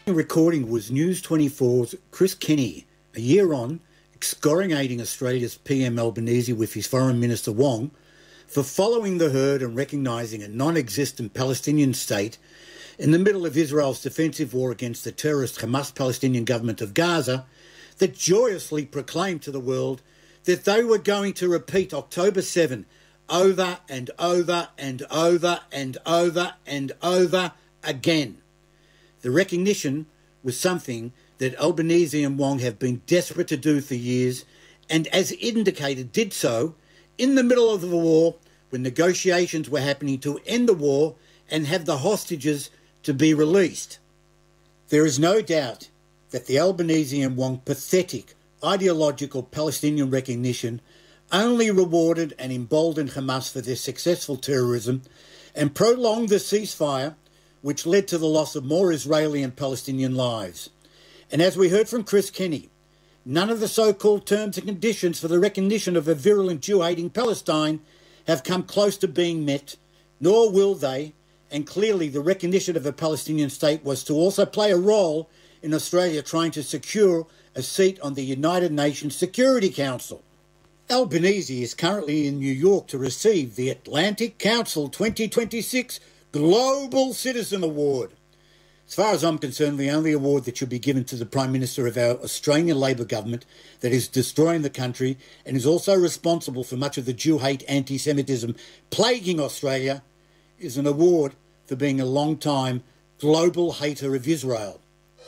Recording was News 24's Chris Kenny, a year on, excoriating Australia's PM Albanese with his Foreign Minister Wong for following the herd and recognising a non-existent Palestinian state in the middle of Israel's defensive war against the terrorist Hamas Palestinian government of Gaza that joyously proclaimed to the world that they were going to repeat October 7 over and over and over and over and over again. The recognition was something that Albanese and Wong have been desperate to do for years, and as indicated, did so in the middle of the war when negotiations were happening to end the war and have the hostages to be released. There is no doubt that the Albanese and Wong pathetic ideological Palestinian recognition only rewarded and emboldened Hamas for their successful terrorism and prolonged the ceasefire, which led to the loss of more Israeli and Palestinian lives. And as we heard from Chris Kenny, none of the so-called terms and conditions for the recognition of a virulent Jew-hating Palestine have come close to being met, nor will they, and clearly the recognition of a Palestinian state was to also play a role in Australia trying to secure a seat on the United Nations Security Council. Albanese is currently in New York to receive the Atlantic Council 2026 Global Citizen Award. As far as I'm concerned, the only award that should be given to the Prime Minister of our Australian Labor government that is destroying the country and is also responsible for much of the Jew-hate anti-Semitism plaguing Australia is an award for being a long-time global hater of Israel.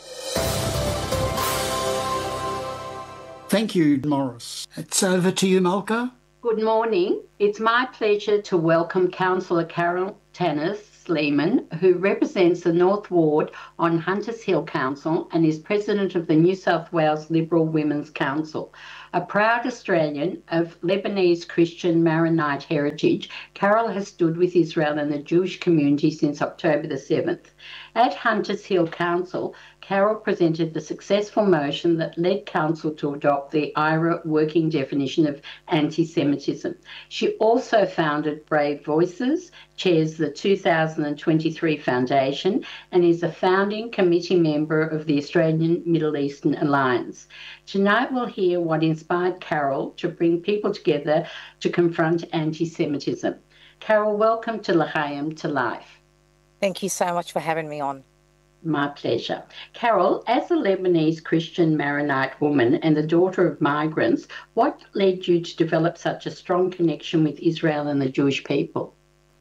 Thank you, Morris. It's over to you, Malka. Good morning. It's my pleasure to welcome Councillor Carol Tanner-Sleeman, who represents the North Ward on Hunters Hill Council and is President of the New South Wales Liberal Women's Council. A proud Australian of Lebanese Christian Maronite heritage, Carol has stood with Israel and the Jewish community since October the 7th. At Hunters Hill Council, Carol presented the successful motion that led Council to adopt the IHRA working definition of anti-Semitism. She also founded Brave Voices, chairs the 2023 Foundation, and is a founding committee member of the Australian Middle Eastern Alliance. Tonight we'll hear what inspired Carol to bring people together to confront anti-Semitism. Carol, welcome to L'chaim to Life. Thank you so much for having me on. My pleasure. Carol, as a Lebanese Christian Maronite woman and the daughter of migrants, what led you to develop such a strong connection with Israel and the Jewish people?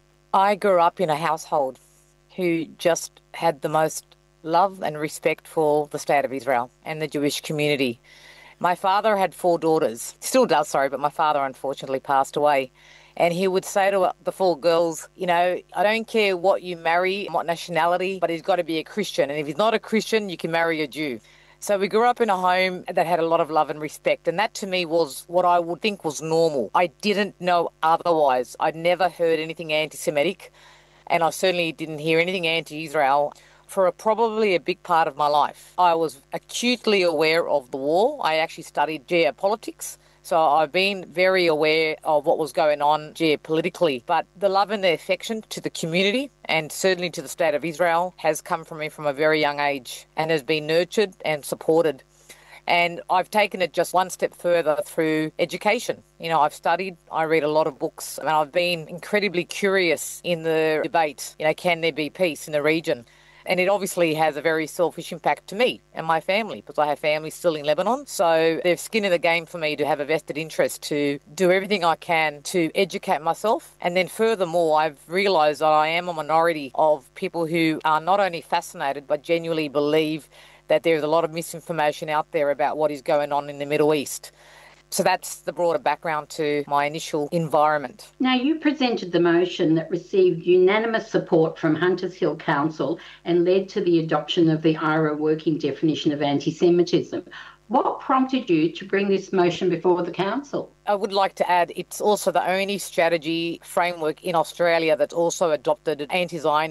I grew up in a household who just had the most love and respect for the State of Israel and the Jewish community. My father had 4 daughters, still does, sorry, but my father unfortunately passed away. And he would say to the 4 girls, you know, I don't care what you marry, what nationality, but he's got to be a Christian. And if he's not a Christian, you can marry a Jew. So we grew up in a home that had a lot of love and respect. And that to me was what I would think was normal. I didn't know otherwise. I'd never heard anything anti-Semitic. And I certainly didn't hear anything anti-Israel for probably a big part of my life. I was acutely aware of the war. I actually studied geopolitics. So I've been very aware of what was going on geopolitically. But the love and the affection to the community and certainly to the State of Israel has come from me from a very young age and has been nurtured and supported. And I've taken it just one step further through education. You know, I've studied, I read a lot of books, and I've been incredibly curious in the debate, you know, can there be peace in the region? And it obviously has a very selfish impact to me and my family because I have family still in Lebanon. So there's skin in the game for me to have a vested interest to do everything I can to educate myself. And then furthermore, I've realised that I am a minority of people who are not only fascinated but genuinely believe that there's a lot of misinformation out there about what is going on in the Middle East. So that's the broader background to my initial environment. Now, you presented the motion that received unanimous support from Hunters Hill Council and led to the adoption of the IHRA working definition of anti-Semitism. What prompted you to bring this motion before the Council? I would like to add it's also the only strategy framework in Australia that's also adopted anti-Zionism.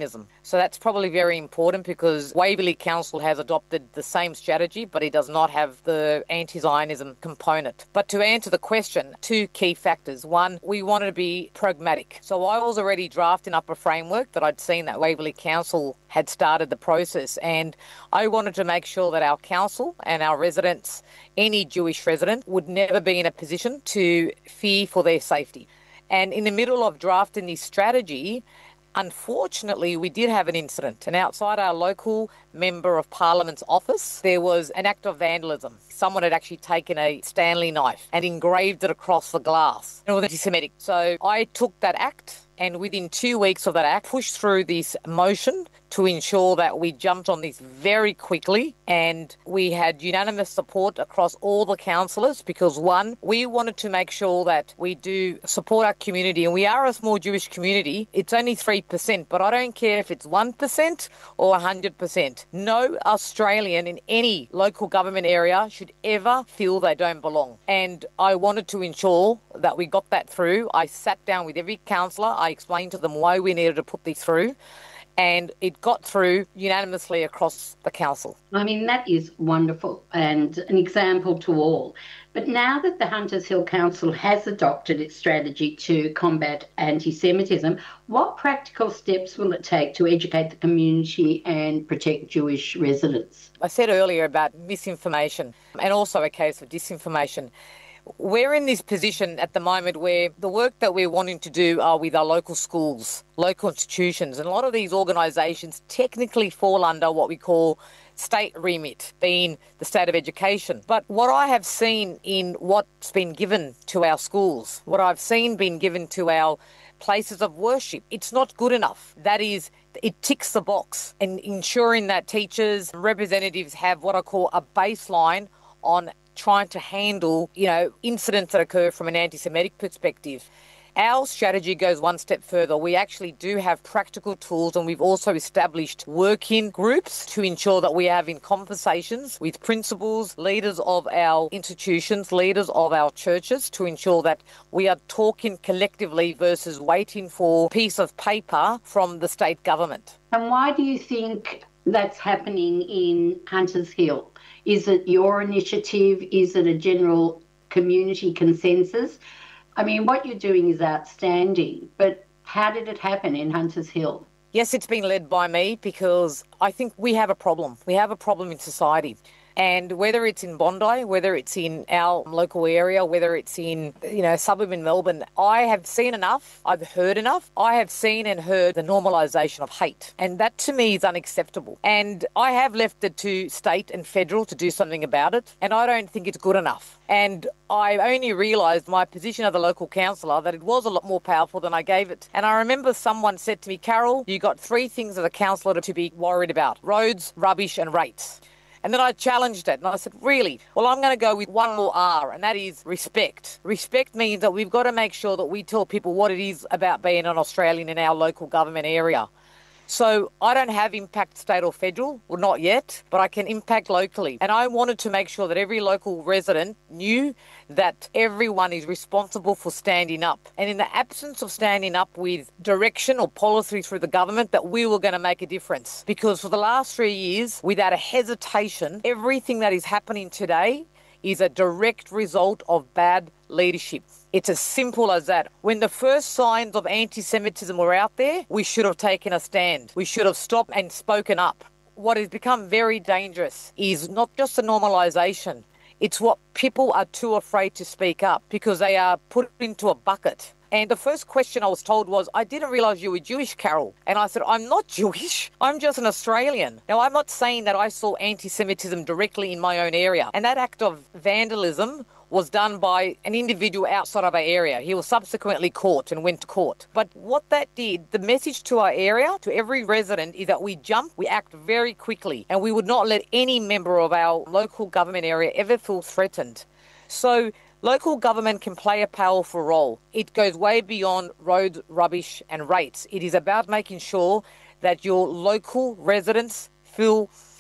So that's probably very important because Waverley Council has adopted the same strategy, but it does not have the anti-Zionism component. But to answer the question, two key factors. One, we wanted to be pragmatic. So I was already drafting up a framework that I'd seen that Waverley Council had started the process, and I wanted to make sure that our council and our residents, any Jewish resident, would never be in a position to fear for their safety. And in the middle of drafting this strategy, unfortunately, we did have an incident, and outside our local Member of Parliament's office, there was an act of vandalism. Someone had actually taken a Stanley knife and engraved it across the glass. It was anti-Semitic. So I took that act, and within 2 weeks of that act, pushed through this motion to ensure that we jumped on this very quickly, and we had unanimous support across all the councillors because, one, we wanted to make sure that we do support our community, and we are a small Jewish community. It's only 3%, but I don't care if it's 1% or 100%. No Australian in any local government area should ever feel they don't belong. And I wanted to ensure that we got that through. I sat down with every councillor. I explained to them why we needed to put this through, and it got through unanimously across the council. I mean, that is wonderful and an example to all. But now that the Hunters Hill Council has adopted its strategy to combat anti-Semitism, what practical steps will it take to educate the community and protect Jewish residents? I said earlier about misinformation and also a case of disinformation. We're in this position at the moment where the work that we're wanting to do are with our local schools, local institutions, and a lot of these organisations technically fall under what we call state remit, being the state of education. But what I have seen in what's been given to our schools, what I've seen being given to our places of worship, it's not good enough. That is, it ticks the box in ensuring that teachers and representatives have what I call a baseline on trying to handle, incidents that occur from an anti-Semitic perspective. Our strategy goes one step further. We actually do have practical tools, and we've also established working groups to ensure that we are having conversations with principals, leaders of our institutions, leaders of our churches, to ensure that we are talking collectively versus waiting for a piece of paper from the state government. And why do you think that's happening in Hunters Hill? Is it your initiative? Is it a general community consensus? I mean, what you're doing is outstanding, but how did it happen in Hunters Hill? Yes, it's been led by me because I think we have a problem. We have a problem in society. And whether it's in Bondi, whether it's in our local area, whether it's in, suburb in Melbourne, I have seen enough, I've heard enough. I have seen and heard the normalisation of hate. And that to me is unacceptable. And I have left it to state and federal to do something about it. And I don't think it's good enough. And I only realised my position as a local councillor that it was a lot more powerful than I gave it. And I remember someone said to me, Carol, you got 3 things as a councillor to be worried about: roads, rubbish and rates. And then I challenged it and I said, really? Well, I'm going to go with one more R, and that is respect. Respect means that we've got to make sure that we tell people what it is about being an Australian in our local government area. So I don't have impact state or federal, well, not yet, but I can impact locally. And I wanted to make sure that every local resident knew that everyone is responsible for standing up. And in the absence of standing up with direction or policy through the government, that we were going to make a difference. Because for the last 3 years, without a hesitation, everything that is happening today is a direct result of bad leadership. It's as simple as that. When the first signs of anti-Semitism were out there, we should have taken a stand. We should have stopped and spoken up. What has become very dangerous is not just the normalisation. It's what people are too afraid to speak up because they are put into a bucket. And the first question I was told was, I didn't realise you were Jewish, Carol. And I said, I'm not Jewish. I'm just an Australian. Now, I'm not saying that I saw anti-Semitism directly in my own area. And that act of vandalism was done by an individual outside of our area. He was subsequently caught and went to court. But what that did, the message to our area, to every resident, is that we jump, we act very quickly, and we would not let any member of our local government area ever feel threatened. So local government can play a powerful role. It goes way beyond roads, rubbish and rates. It is about making sure that your local residents feel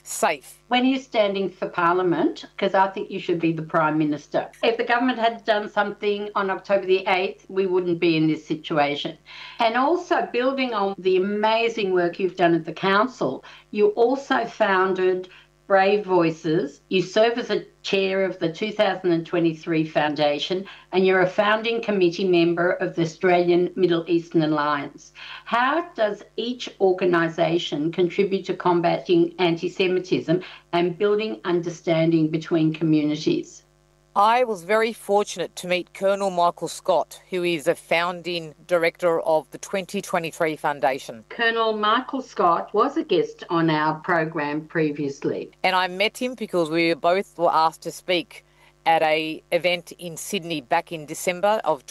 safe. When you're standing for Parliament, because I think you should be the Prime Minister. If the government had done something on October the 8th, we wouldn't be in this situation. And also, building on the amazing work you've done at the council, you also founded Brave Voices. You serve as a chair of the 2023 Foundation, and you're a founding committee member of the Australian Middle Eastern Alliance. How does each organisation contribute to combating anti-Semitism and building understanding between communities? I was very fortunate to meet Colonel Michael Scott, who is a founding director of the 2023 Foundation. Colonel Michael Scott was a guest on our program previously. And I met him because we both were asked to speak at an event in Sydney back in December of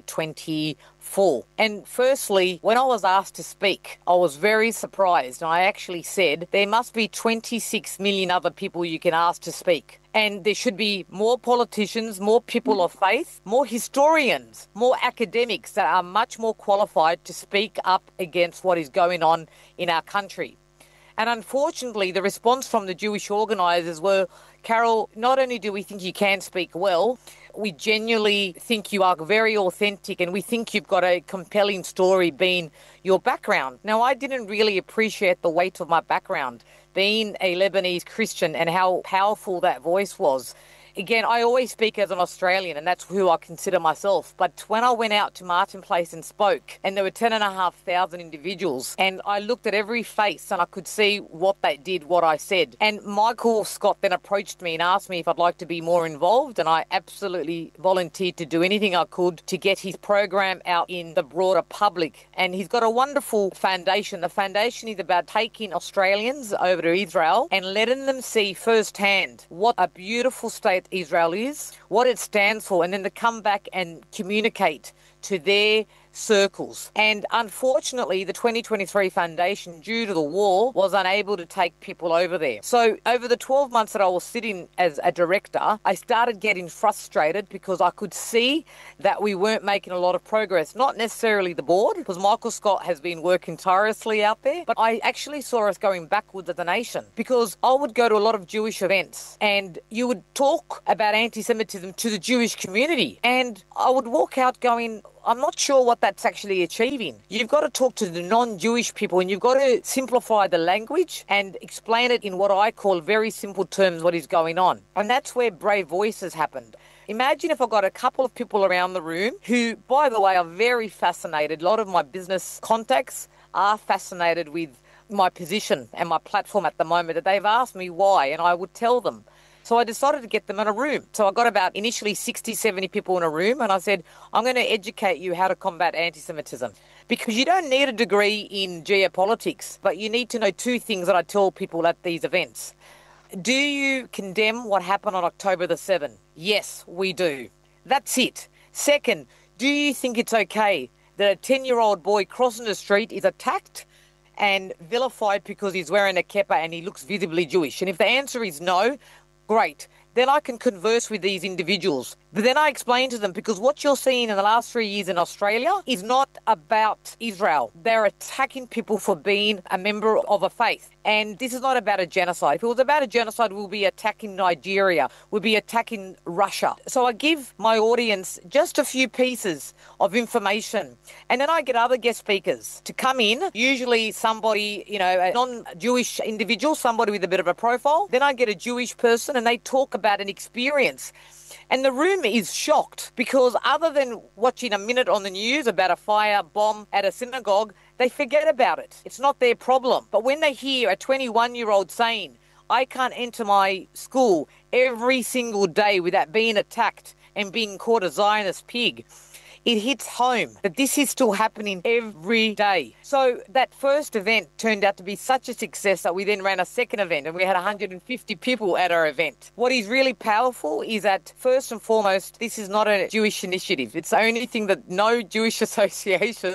2024. And firstly, when I was asked to speak, I was very surprised. And I actually said, there must be 26 million other people you can ask to speak. And there should be more politicians, more people of faith, more historians, more academics that are much more qualified to speak up against what is going on in our country. And unfortunately, the response from the Jewish organisers were, Carol, not only do we think you can speak well, we genuinely think you are very authentic and we think you've got a compelling story being your background. Now, I didn't really appreciate the weight of my background, being a Lebanese Christian, and how powerful that voice was. Again, I always speak as an Australian, and that's who I consider myself. But when I went out to Martin Place and spoke, and there were 10,500 individuals, and I looked at every face and I could see what they did, what I said. And Michael Scott then approached me and asked me if I'd like to be more involved, and I absolutely volunteered to do anything I could to get his program out in the broader public. And he's got a wonderful foundation. The foundation is about taking Australians over to Israel and letting them see firsthand what a beautiful state Israel is, what it stands for, and then to come back and communicate to their circles. And unfortunately, the 2023 Foundation, due to the war, was unable to take people over there. So over the 12 months that I was sitting as a director, I started getting frustrated because I could see that we weren't making a lot of progress. Not necessarily the board, because Michael Scott has been working tirelessly out there, but I actually saw us going backwards as a nation, because I would go to a lot of Jewish events and you would talk about anti-Semitism to the Jewish community, and I would walk out going, I'm not sure what that's actually achieving. You've got to talk to the non-Jewish people, and you've got to simplify the language and explain it in what I call very simple terms what is going on. And that's where Brave Voices happened. Imagine if I got a couple of people around the room who, by the way, are very fascinated. A lot of my business contacts are fascinated with my position and my platform at the moment, that they've asked me why, and I would tell them. So I decided to get them in a room. So I got about initially 60, 70 people in a room, and I said, I'm going to educate you how to combat anti-Semitism. Because you don't need a degree in geopolitics, but you need to know two things that I tell people at these events. Do you condemn what happened on October the 7th? Yes, we do. That's it. Second, do you think it's okay that a 10-year-old boy crossing the street is attacked and vilified because he's wearing a kippah and he looks visibly Jewish? And if the answer is no, great. Then I can converse with these individuals. But then I explain to them, because what you're seeing in the last 3 years in Australia is not about Israel. They're attacking people for being a member of a faith. And this is not about a genocide. If it was about a genocide, we'll be attacking Nigeria. We'll be attacking Russia. So I give my audience just a few pieces of information. And then I get other guest speakers to come in, usually somebody, a non-Jewish individual, somebody with a bit of a profile. Then I get a Jewish person and they talk about an experience. And the room is shocked, because other than watching a minute on the news about a fire bomb at a synagogue, they forget about it. It's not their problem. But when they hear a 21-year-old saying, I can't enter my school every single day without being attacked and being called a Zionist pig, it hits home that this is still happening every day. So that first event turned out to be such a success that we then ran a second event and we had 150 people at our event. What is really powerful is that, first and foremost, this is not a Jewish initiative. It's the only thing that no Jewish association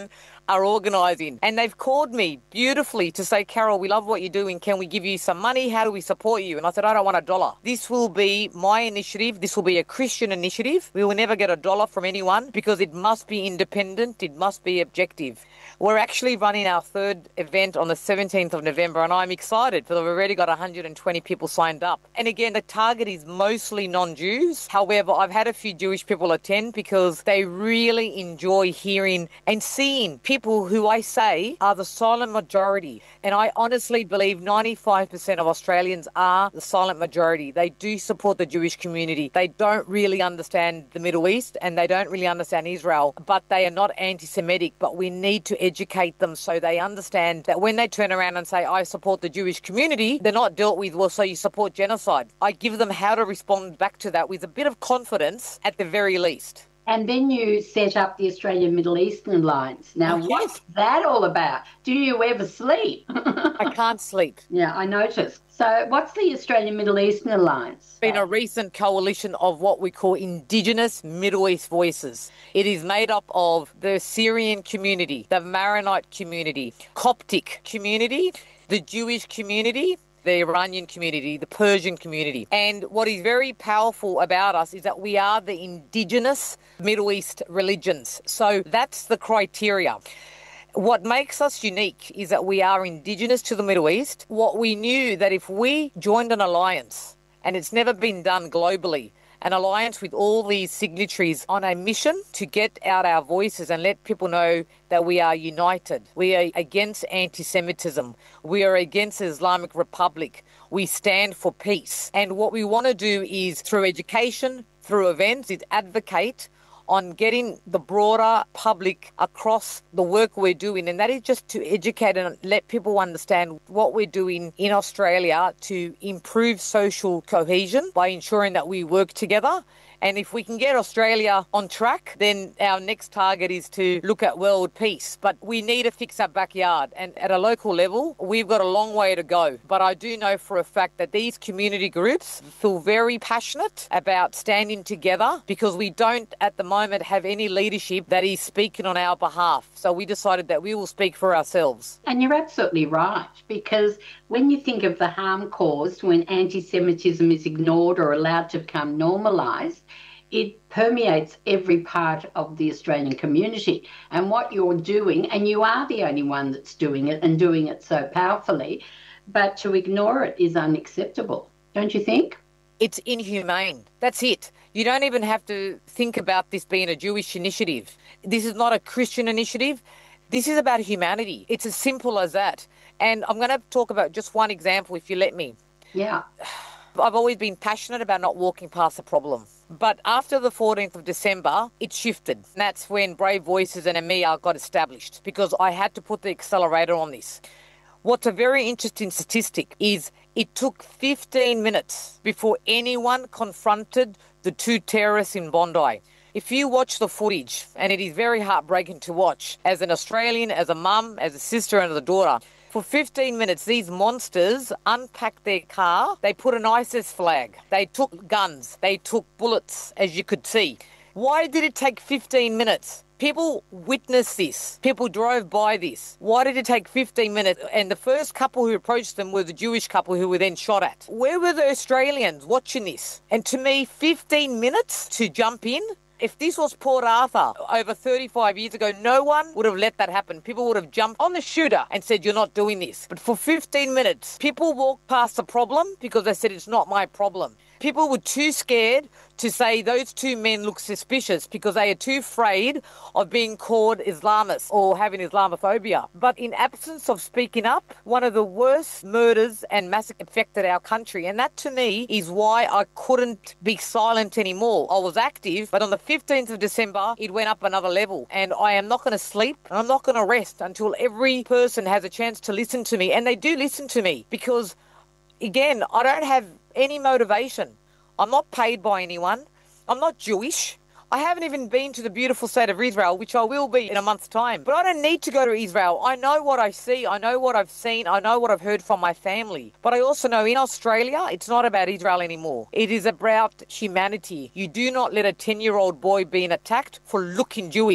are organising. And they've called me beautifully to say, Carol, we love what you're doing. Can we give you some money? How do we support you? And I said, I don't want $1. This will be my initiative. This will be a Christian initiative. We will never get $1 from anyone because it must be independent. It must be objective. We're actually running our third event on the 17th of November, and I'm excited because we've already got 120 people signed up. And again, the target is mostly non-Jews. However, I've had a few Jewish people attend because they really enjoy hearing and seeing people who I say are the silent majority. And I honestly believe 95% of Australians are the silent majority. They do support the Jewish community. They don't really understand the Middle East and they don't really understand Israel, but they are not anti-Semitic. But we need to educate them so they understand that when they turn around and say, I support the Jewish community, they're not dealt with, well, so you support genocide. I give them how to respond back to that with a bit of confidence at the very least. And then you set up the Australian Middle Eastern Alliance. Now, what's that all about? Do you ever sleep? I can't sleep. Yeah, I noticed. So what's the Australian Middle Eastern Alliance? It's been a recent coalition of what we call Indigenous Middle East voices. It is made up of the Syrian community, the Maronite community, Coptic community, the Jewish community, the Iranian community, the Persian community. And what is very powerful about us is that we are the indigenous Middle East religions. So that's the criteria. What makes us unique is that we are indigenous to the Middle East. What we knew that if we joined an alliance, and it's never been done globally, an alliance with all these signatories on a mission to get out our voices and let people know that we are united. We are against anti-Semitism. We are against the Islamic Republic. We stand for peace. And what we want to do is, through education, through events, is advocate on getting the broader public across the work we're doing, and that is just to educate and let people understand what we're doing in Australia to improve social cohesion by ensuring that we work together. And if we can get Australia on track, then our next target is to look at world peace. But we need to fix our backyard. And at a local level, we've got a long way to go. But I do know for a fact that these community groups feel very passionate about standing together because we don't at the moment have any leadership that is speaking on our behalf. So we decided that we will speak for ourselves. And you're absolutely right, because when you think of the harm caused when anti-Semitism is ignored or allowed to become normalised, it permeates every part of the Australian community. And what you're doing, and you are the only one that's doing it and doing it so powerfully, but to ignore it is unacceptable, don't you think? It's inhumane. That's it. You don't even have to think about this being a Jewish initiative. This is not a Christian initiative. This is about humanity. It's as simple as that. And I'm going to talk about just one example, if you let me. Yeah. I've always been passionate about not walking past the problem. But after the 14th of December, it shifted. And that's when Brave Voices and EMEA got established, because I had to put the accelerator on this. What's a very interesting statistic is it took 15 minutes before anyone confronted the two terrorists in Bondi. If you watch the footage, and it is very heartbreaking to watch, as an Australian, as a mum, as a sister and as a daughter, for 15 minutes, these monsters unpacked their car. They put an ISIS flag. They took guns. They took bullets, as you could see. Why did it take 15 minutes? People witnessed this. People drove by this. Why did it take 15 minutes? And the first couple who approached them were the Jewish couple who were then shot at. Where were the Australians watching this? And to me, 15 minutes to jump in? If this was Port Arthur over 35 years ago, no one would have let that happen. People would have jumped on the shooter and said, you're not doing this. But for 15 minutes, people walked past the problem because they said, it's not my problem. People were too scared to say those two men look suspicious because they are too afraid of being called Islamists or having Islamophobia. But in absence of speaking up, one of the worst murders and massacres affected our country. And that to me is why I couldn't be silent anymore. I was active, but on the 15th of December, it went up another level. And I am not going to sleep and I'm not going to rest until every person has a chance to listen to me. And they do listen to me because, again, I don't have any motivation. I'm not paid by anyone. I'm not Jewish. I haven't even been to the beautiful state of Israel, which I will be in a month's time. But I don't need to go to Israel. I know what I see. I know what I've seen. I know what I've heard from my family. But I also know in Australia, it's not about Israel anymore. It is about humanity. You do not let a 10-year-old boy being attacked for looking Jewish.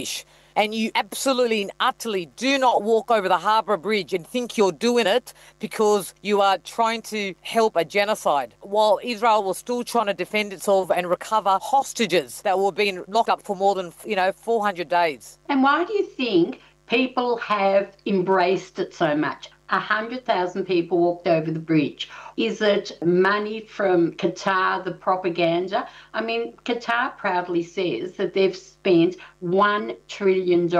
And you absolutely and utterly do not walk over the Harbour Bridge and think you're doing it because you are trying to help a genocide, while Israel was still trying to defend itself and recover hostages that were being locked up for more than 400 days. And why do you think people have embraced it so much? 100,000 people walked over the bridge. Is it money from Qatar, the propaganda? I mean, Qatar proudly says that they've spent $1 trillion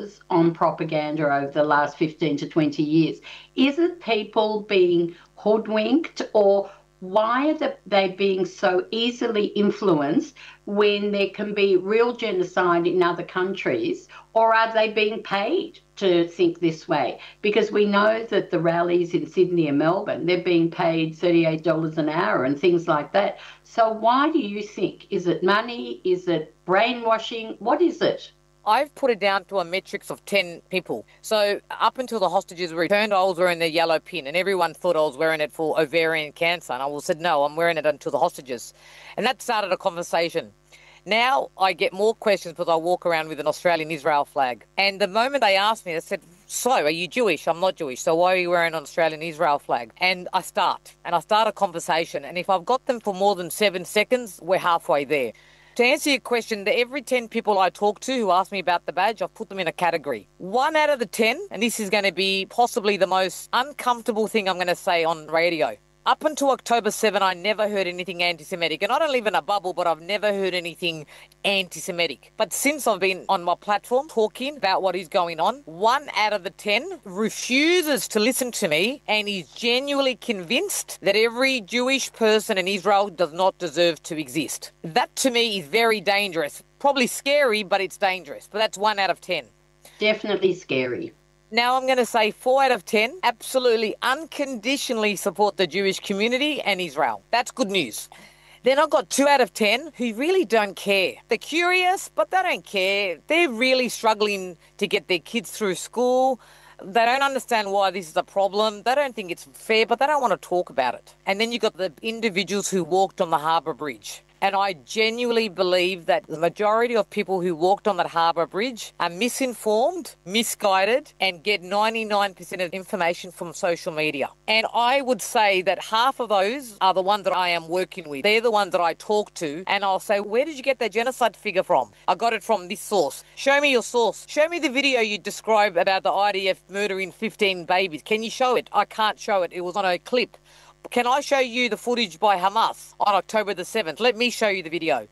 on propaganda over the last 15 to 20 years. Is it people being hoodwinked, or why are they being so easily influenced when there can be real genocide in other countries? Or are they being paid to think this way? Because we know that the rallies in Sydney and Melbourne, they're being paid $38 an hour and things like that. So why do you think? Is it money? Is it brainwashing? What is it? I've put it down to a metrics of 10 people. So up until the hostages were returned, I was wearing the yellow pin, and everyone thought I was wearing it for ovarian cancer. And I said, no, I'm wearing it until the hostages. And that started a conversation. Now I get more questions because I walk around with an Australian Israel flag. And the moment they asked me, they said, so are you Jewish? I'm not Jewish. So why are you wearing an Australian Israel flag? And I start a conversation. And if I've got them for more than 7 seconds, we're halfway there. To answer your question, every 10 people I talk to who ask me about the badge, I've put them in a category. 1 out of the 10, and this is going to be possibly the most uncomfortable thing I'm going to say on radio. Up until October 7, I never heard anything anti-Semitic. And I don't live in a bubble, but I've never heard anything anti-Semitic. But since I've been on my platform talking about what is going on, 1 out of the 10 refuses to listen to me and is genuinely convinced that every Jewish person in Israel does not deserve to exist. That to me is very dangerous. Probably scary, but it's dangerous. But that's 1 out of 10. Definitely scary. Now I'm going to say 4 out of 10 absolutely unconditionally support the Jewish community and Israel. That's good news. Then I've got 2 out of 10 who really don't care. They're curious, but they don't care. They're really struggling to get their kids through school. They don't understand why this is a problem. They don't think it's fair, but they don't want to talk about it. And then you've got the individuals who walked on the Harbour Bridge. And I genuinely believe that the majority of people who walked on that Harbour Bridge are misinformed, misguided, and get 99% of information from social media. And I would say that half of those are the ones that I am working with. They're the ones that I talk to, and I'll say, where did you get that genocide figure from? I got it from this source. Show me your source. Show me the video you described about the IDF murdering 15 babies. Can you show it? I can't show it. It was on a clip. Can I show you the footage by Hamas on October the 7th? Let me show you the video.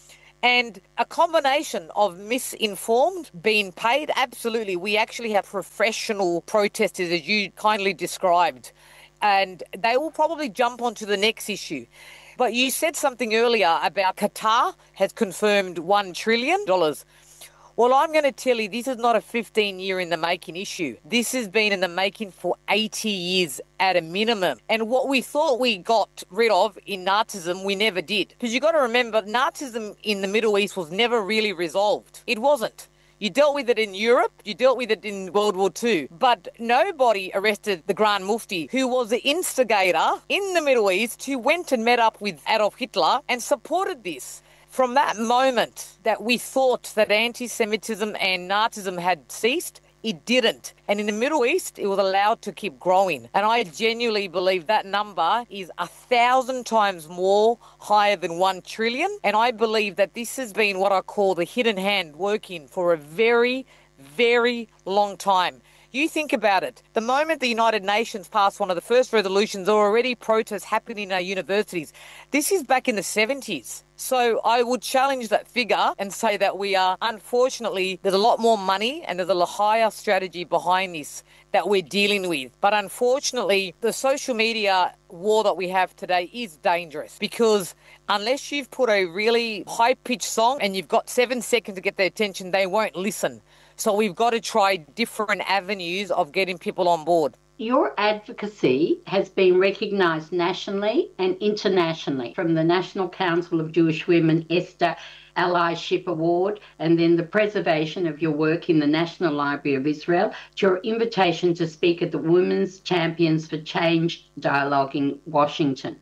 And a combination of misinformed, being paid, absolutely. We actually have professional protesters, as you kindly described, and they will probably jump onto the next issue. But you said something earlier about Qatar has confirmed $1 trillion. Well, I'm going to tell you, this is not a 15-year in the making issue. This has been in the making for 80 years at a minimum. And what we thought we got rid of in Nazism, we never did. Because you've got to remember, Nazism in the Middle East was never really resolved. It wasn't. You dealt with it in Europe, you dealt with it in World War II, but nobody arrested the Grand Mufti, who was the instigator in the Middle East, who went and met up with Adolf Hitler and supported this. From that moment that we thought that anti-Semitism and Nazism had ceased, it didn't. And in the Middle East, it was allowed to keep growing. And I genuinely believe that number is 1,000 times more higher than 1 trillion. And I believe that this has been what I call the hidden hand working for a very, very long time. You think about it. The moment the United Nations passed one of the first resolutions, there were already protests happening in our universities. This is back in the 70s. So I would challenge that figure and say that we are, unfortunately, there's a lot more money and there's a higher strategy behind this that we're dealing with. But unfortunately, the social media war that we have today is dangerous because unless you've put a really high-pitched song and you've got 7 seconds to get their attention, they won't listen. So we've got to try different avenues of getting people on board. Your advocacy has been recognised nationally and internationally, from the National Council of Jewish Women Esther Allyship Award, and then the preservation of your work in the National Library of Israel, to your invitation to speak at the Women's Champions for Change Dialogue in Washington.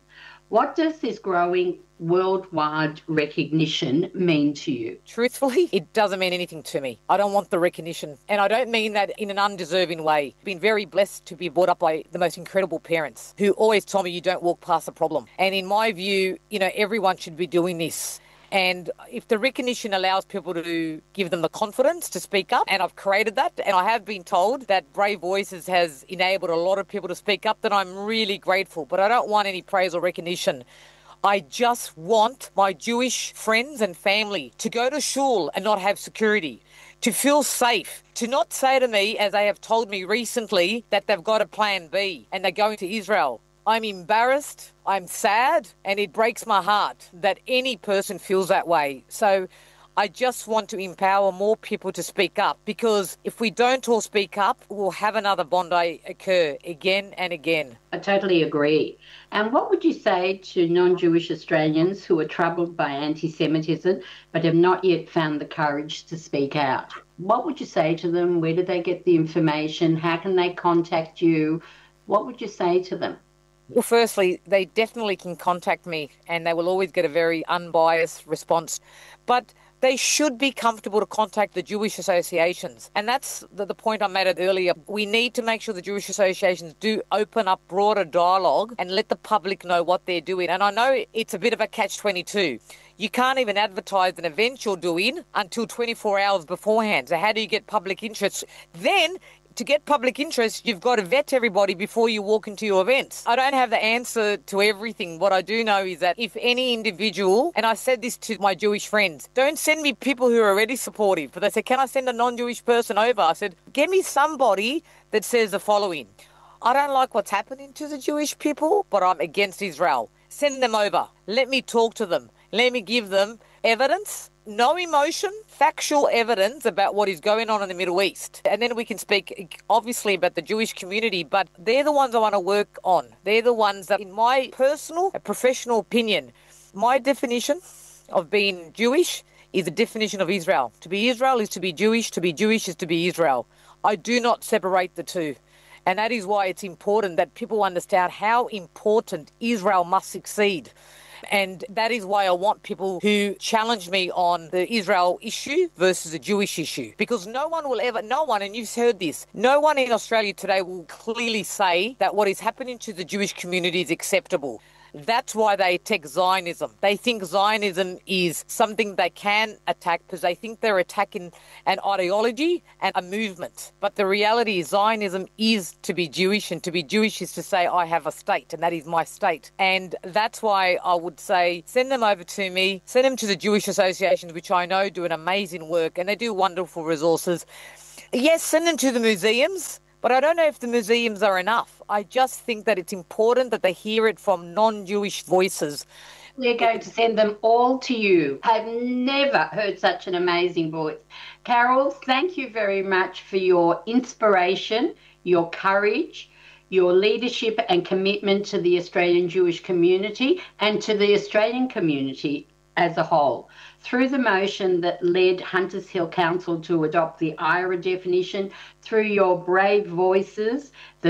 What does this growing worldwide recognition mean to you? Truthfully, it doesn't mean anything to me. I don't want the recognition. And I don't mean that in an undeserving way. I've been very blessed to be brought up by the most incredible parents who always told me you don't walk past a problem. And in my view, everyone should be doing this. And if the recognition allows people to give them the confidence to speak up, and I've created that, and I have been told that Brave Voices has enabled a lot of people to speak up, then I'm really grateful. But I don't want any praise or recognition. I just want my Jewish friends and family to go to shul and not have security, to feel safe, to not say to me, as they have told me recently, that they've got a plan B and they're going to Israel. I'm embarrassed, I'm sad, and it breaks my heart that any person feels that way. So I just want to empower more people to speak up, because if we don't all speak up, we'll have another Bondi occur again and again. I totally agree. And what would you say to non-Jewish Australians who are troubled by anti-Semitism but have not yet found the courage to speak out? What would you say to them? Where do they get the information? How can they contact you? What would you say to them? Well, firstly, they definitely can contact me and they will always get a very unbiased response. But they should be comfortable to contact the Jewish associations. And that's the point I made earlier. We need to make sure the Jewish associations do open up broader dialogue and let the public know what they're doing. And I know it's a bit of a catch-22. You can't even advertise an event you're doing until 24 hours beforehand. So how do you get public interest? Then, to get public interest, you've got to vet everybody before you walk into your events. I don't have the answer to everything. What I do know is that if any individual, and I said this to my Jewish friends, don't send me people who are already supportive. But they said, can I send a non-Jewish person over? I said, get me somebody that says the following: I don't like what's happening to the Jewish people, but I'm against Israel. Send them over. Let me talk to them. Let me give them evidence. No emotion, factual evidence about what is going on in the Middle East. And then we can speak, obviously, about the Jewish community, but they're the ones I want to work on. They're the ones that, in my personal and professional opinion, my definition of being Jewish is the definition of Israel. To be Israel is to be Jewish is to be Israel. I do not separate the two. And that is why it's important that people understand how important Israel must succeed. And that is why I want people who challenge me on the Israel issue versus the Jewish issue. Because no one, and you've heard this, no one in Australia today will clearly say that what is happening to the Jewish community is acceptable. That's why they attack Zionism. They think Zionism is something they can attack because they think they're attacking an ideology and a movement. But the reality is Zionism is to be Jewish, and to be Jewish is to say I have a state and that is my state. And that's why I would say send them over to me, send them to the Jewish associations, which I know do an amazing work and they do wonderful resources. Yes, send them to the museums. But I don't know if the museums are enough. I just think that it's important that they hear it from non-Jewish voices. We're going to send them all to you. I've never heard such an amazing voice. Carol, thank you very much for your inspiration, your courage, your leadership and commitment to the Australian Jewish community and to the Australian community as a whole. Through the motion that led Hunters Hill Council to adopt the IHRA definition, through your Brave Voices, the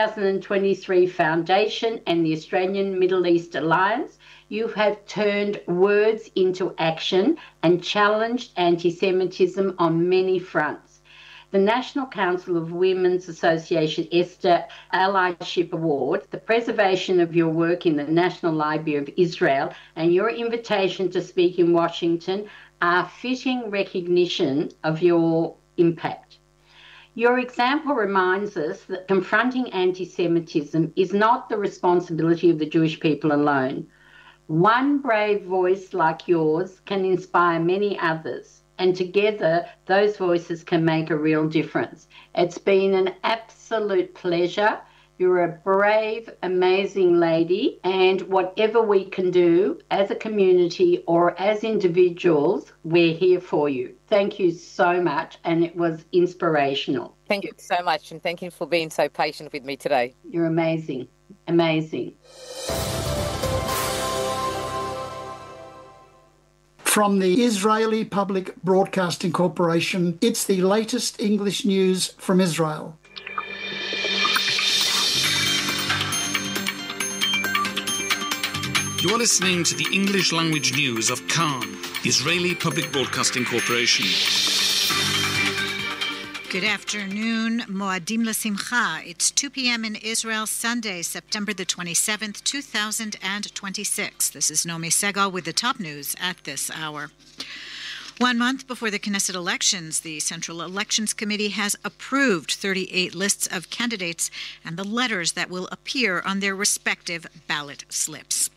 2023 Foundation and the Australian Middle East Alliance, you have turned words into action and challenged anti-Semitism on many fronts. The National Council of Women's Association Esther Allyship Award, the preservation of your work in the National Library of Israel, and your invitation to speak in Washington are fitting recognition of your impact. Your example reminds us that confronting anti-Semitism is not the responsibility of the Jewish people alone. One brave voice like yours can inspire many others. And together, those voices can make a real difference. It's been an absolute pleasure. You're a brave, amazing lady. And whatever we can do as a community or as individuals, we're here for you. Thank you so much. And it was inspirational. Thank you so much. And thank you for being so patient with me today. You're amazing. Amazing. From the Israeli Public Broadcasting Corporation, it's the latest English news from Israel. You are listening to the English language news of Khan, the Israeli Public Broadcasting Corporation. Good afternoon. Moadim L'Simcha. It's 2 p.m. in Israel, Sunday, September the 27th, 2026. This is Nomi Segal with the top news at this hour. 1 month before the Knesset elections, the Central Elections Committee has approved 38 lists of candidates and the letters that will appear on their respective ballot slips.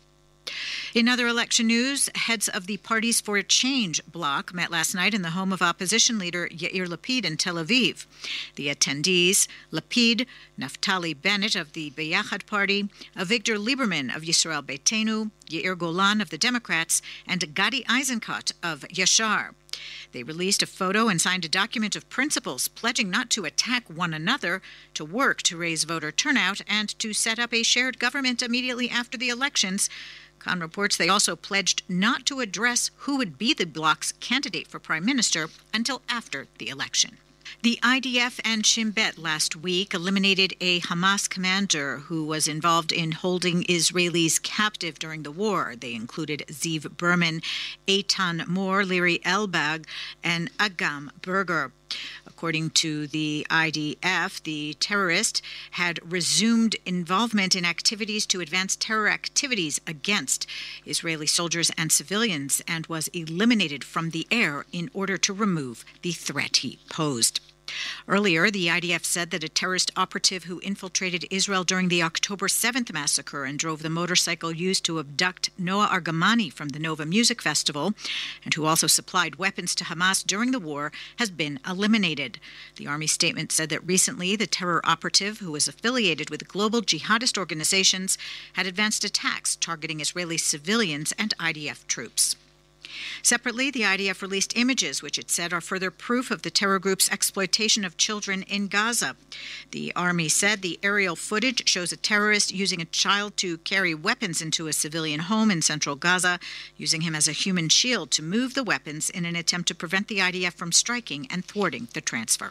In other election news, heads of the Parties for Change bloc met last night in the home of opposition leader Yair Lapid in Tel Aviv. The attendees, Lapid, Naftali Bennett of the Beyachad Party, Avigdor Lieberman of Yisrael Beitenu, Yair Golan of the Democrats, and Gadi Eisenkot of Yashar. They released a photo and signed a document of principles pledging not to attack one another, to work to raise voter turnout, and to set up a shared government immediately after the elections. Khan reports they also pledged not to address who would be the bloc's candidate for prime minister until after the election. The IDF and Shin Bet last week eliminated a Hamas commander who was involved in holding Israelis captive during the war. They included Ziv Berman, Eitan Mor, Liri Elbag, and Agam Berger. According to the IDF, the terrorist had resumed involvement in activities to advance terror activities against Israeli soldiers and civilians and was eliminated from the air in order to remove the threat he posed. Earlier, the IDF said that a terrorist operative who infiltrated Israel during the October 7th massacre and drove the motorcycle used to abduct Noah Argamani from the Nova Music Festival, and who also supplied weapons to Hamas during the war, has been eliminated. The Army statement said that recently the terror operative, who was affiliated with global jihadist organizations, had advanced attacks targeting Israeli civilians and IDF troops. Separately, the IDF released images which it said are further proof of the terror group's exploitation of children in Gaza. The Army said the aerial footage shows a terrorist using a child to carry weapons into a civilian home in central Gaza, using him as a human shield to move the weapons in an attempt to prevent the IDF from striking and thwarting the transfer.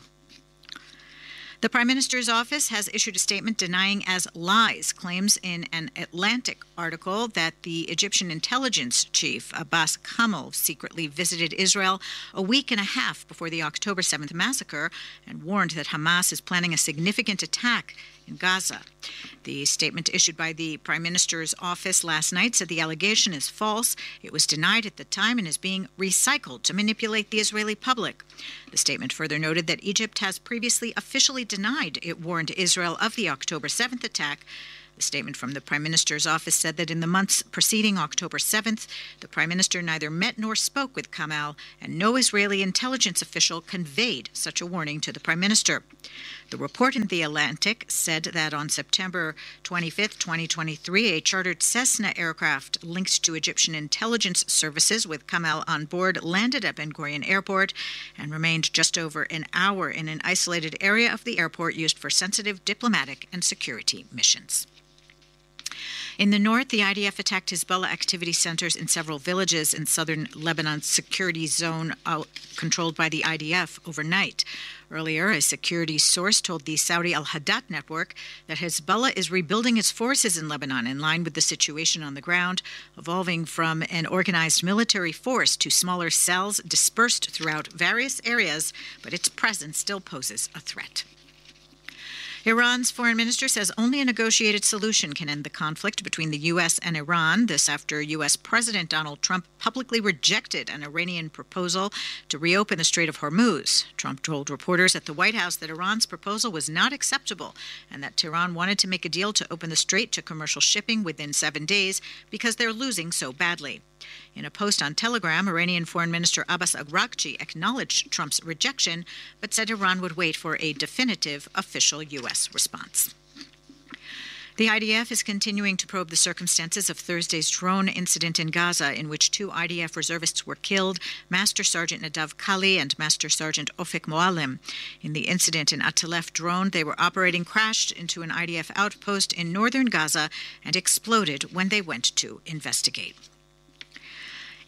The Prime Minister's office has issued a statement denying as lies claims in an Atlantic article that the Egyptian intelligence chief, Abbas Kamel, secretly visited Israel a week and a half before the October 7th massacre and warned that Hamas is planning a significant attack in Gaza. The statement issued by the Prime Minister's office last night said the allegation is false. It was denied at the time and is being recycled to manipulate the Israeli public. The statement further noted that Egypt has previously officially denied it warned Israel of the October 7th attack. The statement from the Prime Minister's office said that in the months preceding October 7th, the Prime Minister neither met nor spoke with Kamel, and no Israeli intelligence official conveyed such a warning to the Prime Minister. The report in The Atlantic said that on September 25, 2023, a chartered Cessna aircraft linked to Egyptian intelligence services with Kamel on board landed at Ben Gurion Airport and remained just over an hour in an isolated area of the airport used for sensitive diplomatic and security missions. In the north, the IDF attacked Hezbollah activity centers in several villages in southern Lebanon's security zone controlled by the IDF overnight. Earlier, a security source told the Saudi Al-Hadat network that Hezbollah is rebuilding its forces in Lebanon in line with the situation on the ground, evolving from an organized military force to smaller cells dispersed throughout various areas, but its presence still poses a threat. Iran's foreign minister says only a negotiated solution can end the conflict between the U.S. and Iran. This after U.S. President Donald Trump publicly rejected an Iranian proposal to reopen the Strait of Hormuz. Trump told reporters at the White House that Iran's proposal was not acceptable and that Tehran wanted to make a deal to open the strait to commercial shipping within 7 days because they're losing so badly. In a post on Telegram, Iranian Foreign Minister Abbas Araghchi acknowledged Trump's rejection, but said Iran would wait for a definitive official U.S. response. The IDF is continuing to probe the circumstances of Thursday's drone incident in Gaza, in which 2 IDF reservists were killed, Master Sergeant Nadav Kali and Master Sergeant Ofek Moalem. In the incident, an Atalef drone they were operating crashed into an IDF outpost in northern Gaza and exploded when they went to investigate.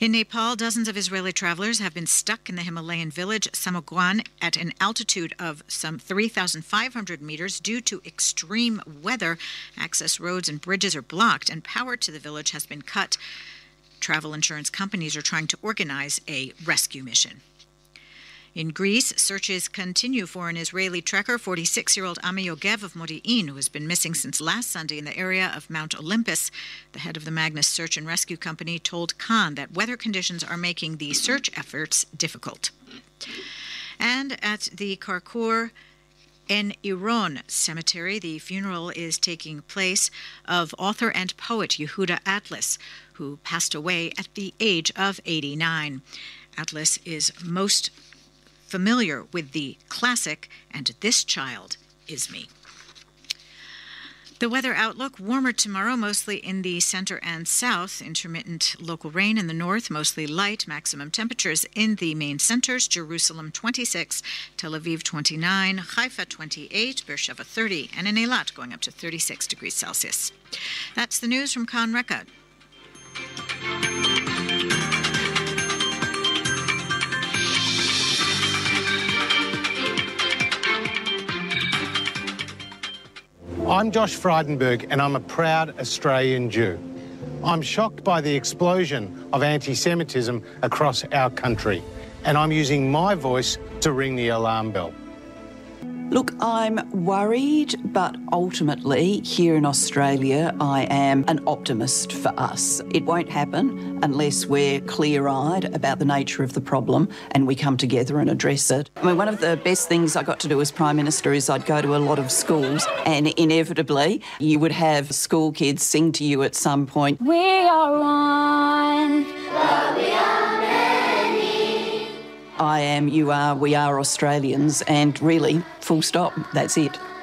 In Nepal, dozens of Israeli travelers have been stuck in the Himalayan village Samogwan at an altitude of some 3,500 meters due to extreme weather. Access roads and bridges are blocked, and power to the village has been cut. Travel insurance companies are trying to organize a rescue mission. In Greece, searches continue for an Israeli trekker, 46-year-old Ami Yogev of Modi'in, who has been missing since last Sunday in the area of Mount Olympus. The head of the Magnus Search and Rescue Company told Khan that weather conditions are making the search efforts difficult. And at the Karkur En Iron Cemetery, the funeral is taking place of author and poet Yehuda Atlas, who passed away at the age of 89. Atlas is most familiar with the classic "And This Child Is Me." The weather outlook: warmer tomorrow, mostly in the center and south. Intermittent local rain in the north, mostly light. Maximum temperatures in the main centers: Jerusalem 26, Tel Aviv 29, Haifa 28, Beersheba 30, and in Eilat going up to 36 degrees Celsius. That's the news from Khan Reka. I'm Josh Frydenberg, and I'm a proud Australian Jew. I'm shocked by the explosion of anti-Semitism across our country, and I'm using my voice to ring the alarm bell. Look, I'm worried, but ultimately here in Australia, I am an optimist for us. It won't happen unless we're clear-eyed about the nature of the problem and we come together and address it. I mean, one of the best things I got to do as Prime Minister is I'd go to a lot of schools, and inevitably you would have school kids sing to you at some point, "We are one, but we are many. I am, you are, we are Australians, and really, full stop, that's it.